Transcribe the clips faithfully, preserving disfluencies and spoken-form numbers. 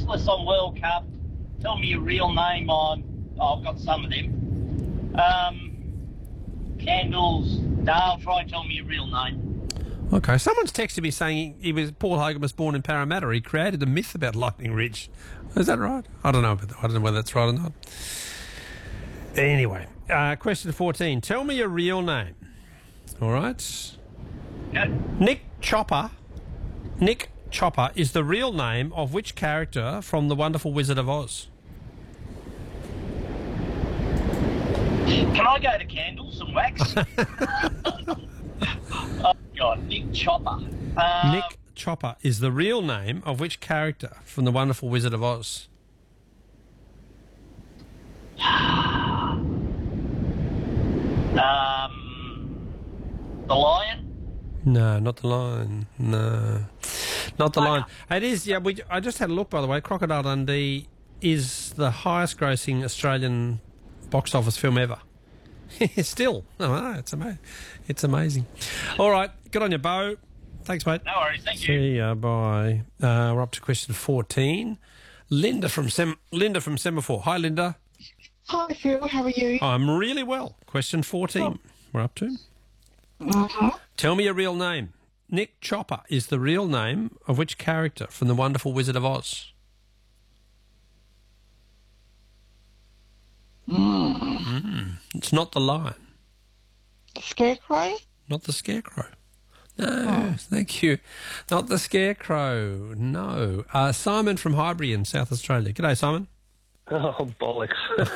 Restless on World Cup. Tell me your real name on... Oh, I've got some of them. Um, Candles. Dale, try and tell me your real name. Okay, someone's texted me saying he, he was Paul Hogan was born in Parramatta. He created a myth about Lightning Ridge. Is that right? I don't know. But I don't know whether that's right or not. Anyway, uh, question fourteen. Tell me your real name. All right. Yep. Nick Chopper. Nick Chopper is the real name of which character from The Wonderful Wizard of Oz? Can I go to Candles and Wax? Oh, God, Nick Chopper. Um, Nick Chopper is the real name of which character from The Wonderful Wizard of Oz? Um, the Lion? No, not the Lion. No, not the Lion. It is. Yeah, we. I just had a look, by the way. Crocodile Dundee is the highest-grossing Australian box office film ever. Still, oh, it's amazing. It's amazing. All right, good on you, Bo. Thanks, mate. No worries, thank you. See ya. Bye. Uh, we're up to question fourteen. Linda from Sem- Linda from Semaphore. Hi, Linda. Hi, Phil. How are you? I'm really well. Question fourteen. Oh. We're up to. Uh-huh. Tell me your real name. Nick Chopper is the real name of which character from The Wonderful Wizard of Oz? Mm. Mm. It's not the Lion. The Scarecrow? Not the Scarecrow. No, oh. Thank you. Not the Scarecrow. No. Uh, Simon from Highbury in South Australia. G'day, Simon. Oh, bollocks.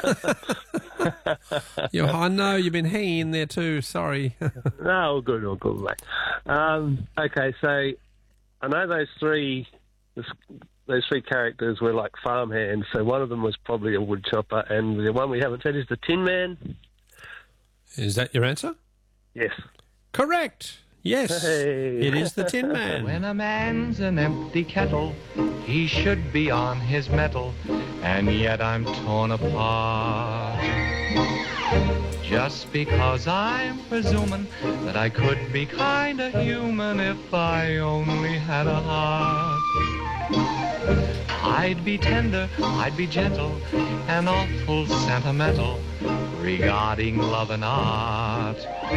you, I know, you've been hanging in there too. Sorry. No, all good, all good, mate. Um, okay, so I know those three those three characters were like farmhands, so one of them was probably a woodchopper, and the one we haven't said is the Tin Man. Is that your answer? Yes. Correct. Yes, hey. It is the Tin Man. When a man's an empty kettle, he should be on his mettle, and yet I'm torn apart. Just because I'm presuming that I could be kinda human if I only had a heart. I'd be tender, I'd be gentle, and awful sentimental regarding love and art.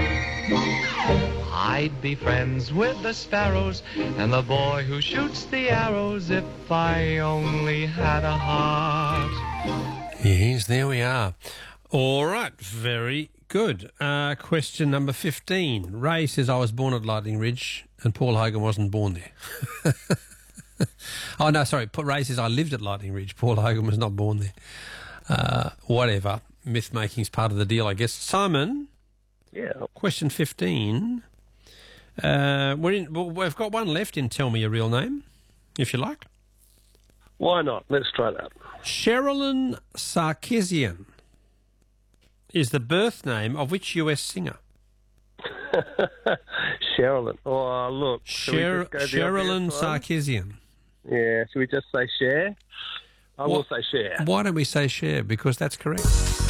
I'd be friends with the sparrows and the boy who shoots the arrows if I only had a heart. Yes, there we are. All right, very good. Uh, question number fifteen. Ray says, I was born at Lightning Ridge and Paul Hogan wasn't born there. Oh, no, sorry. Ray says, I lived at Lightning Ridge. Paul Hogan was not born there. Uh, whatever. Myth-making's part of the deal, I guess. Simon? Yeah. Question fifteen. Uh, we're in, well, we've got one left in Tell Me Your Real Name, if you like. Why not? Let's try that. Sherilyn Sarkisian is the birth name of which U S singer? Sherilyn. Oh, look. Sher- Sherilyn Sarkisian. Yeah, should we just say Cher? I what? will say Cher. Why don't we say Cher? Because that's correct.